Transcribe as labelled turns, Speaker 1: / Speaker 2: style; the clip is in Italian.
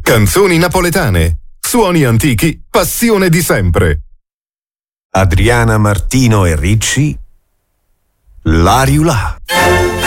Speaker 1: Canzoni napoletane, suoni antichi, passione di sempre.
Speaker 2: Adriana, Martino e Ricci, Lariulà.